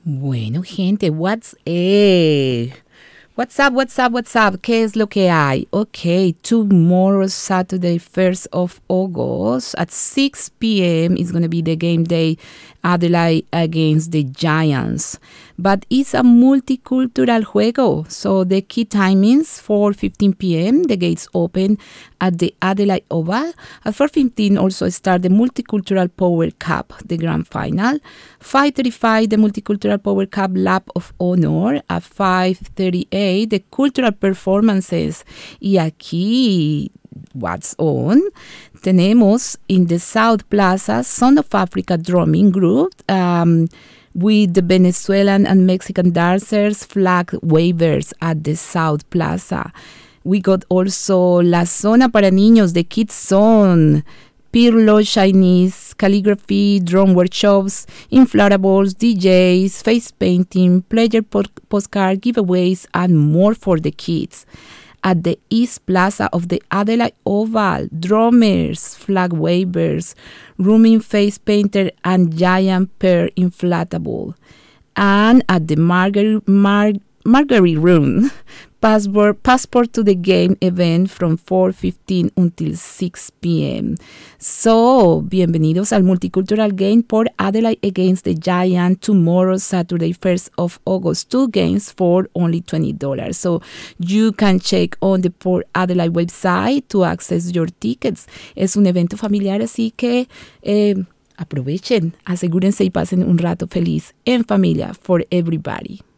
Bueno, gente, what's up? ¿Qué es lo que hay? Okay, tomorrow, Saturday, 1st of August, at 6 p.m. is going to be the game day, Adelaide against the Giants. But it's a multicultural juego, so the key timings, 4:15 p.m., the gates open at the Adelaide Oval. At 4:15 also start the Multicultural Power Cup, the grand final. 5:35, the Multicultural Power Cup Lap of Honor. At 5:38, the cultural performances. Y aquí, what's on? Tenemos in the South Plaza, Son of Africa drumming group, with the Venezuelan and Mexican dancers, flag wavers at the South Plaza. We got also La Zona para Niños, the Kids Zone, Pirlo, Chinese, calligraphy, drum workshops, inflatables, DJs, face painting, player postcard giveaways, and more for the kids. At the East Plaza of the Adelaide Oval, drummers, flag wavers, rooming face painter, and giant pear inflatable. And at the Marguerite Room, passport to the game event from 4:15 until 6 p.m. So, bienvenidos al Multicultural Game por Adelaide against the Giant tomorrow, Saturday, 1st of August. 2 games for only $20. So, you can check on the Port Adelaide website to access your tickets. Es un evento familiar, así que aprovechen, asegúrense y pasen un rato feliz en familia for everybody.